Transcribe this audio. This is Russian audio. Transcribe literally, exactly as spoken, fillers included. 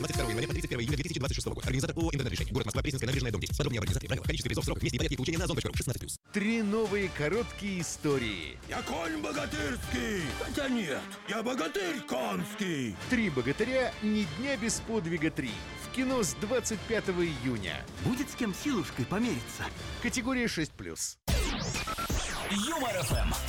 двадцать второго января по тридцать первого июля две тысячи двадцать шестого года. Организатор ООО «Интернет-решение». Город Москва, Пресненская набережная, дом десять. Подробнее об организации, правила, количестве призов, сроках, месте и порядке получения на озон точка ру. шестнадцать плюс. Три новые короткие истории. Я конь богатырский. Хотя нет, я богатырь конский. Три богатыря, ни дня без подвига три. В кино с двадцать пятого июня. Будет с кем силушкой помериться. Категория шесть плюс. Юмор ФМ.